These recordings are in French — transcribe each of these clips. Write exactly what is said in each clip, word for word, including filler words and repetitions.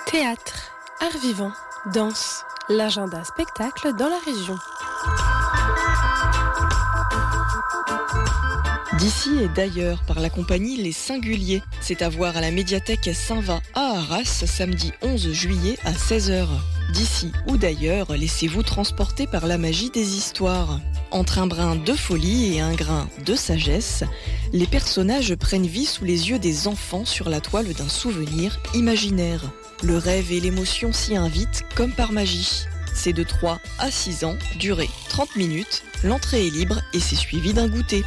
Théâtre, art vivant, danse, l'agenda spectacle dans la région. D'ici et d'ailleurs par la compagnie Les Singuliers. C'est à voir à la médiathèque Saint-Va à Arras, samedi onze juillet à seize heures. D'ici ou d'ailleurs, laissez-vous transporter par la magie des histoires. Entre un brin de folie et un grain de sagesse, les personnages prennent vie sous les yeux des enfants sur la toile d'un souvenir imaginaire. Le rêve et l'émotion s'y invitent comme par magie. C'est de trois à six ans, durée trente minutes, l'entrée est libre et c'est suivi d'un goûter.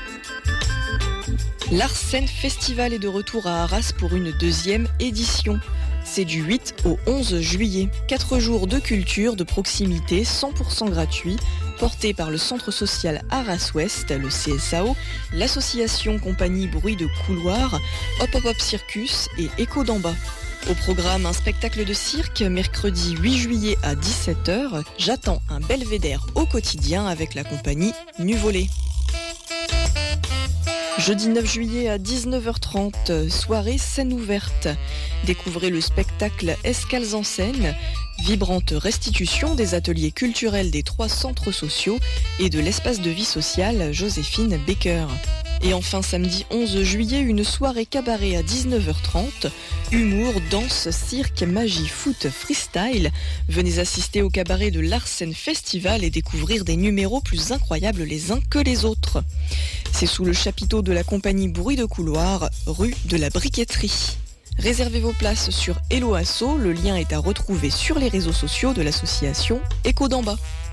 L'Arsène Festival est de retour à Arras pour une deuxième édition. C'est du huit au onze juillet. Quatre jours de culture de proximité cent pour cent gratuit, portés par le Centre social Arras-Ouest, le C S A O, l'association Compagnie Bruit de Couloir, Hop Hop Hop Circus et Écho d'en bas. Au programme, un spectacle de cirque, mercredi huit juillet à dix-sept heures. J'attends un belvédère au quotidien avec la compagnie Nuvolé. Jeudi neuf juillet à dix-neuf heures trente, soirée scène ouverte. Découvrez le spectacle Escales en scène, vibrante restitution des ateliers culturels des trois centres sociaux et de l'espace de vie sociale Joséphine Baker. Et enfin samedi onze juillet, une soirée cabaret à dix-neuf heures trente. Humour, danse, cirque, magie, foot, freestyle. Venez assister au cabaret de l'Arsène Festival et découvrir des numéros plus incroyables les uns que les autres. C'est sous le chapiteau de la compagnie Bruit de Couloir, rue de la Briqueterie. Réservez vos places sur Hello Asso, le lien est à retrouver sur les réseaux sociaux de l'association Écho d'en bas.